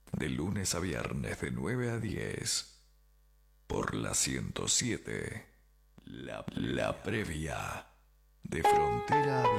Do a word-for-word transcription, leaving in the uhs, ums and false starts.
De lunes a viernes de nueve a diez. Por la ciento siete. La, la previa. De Frontera a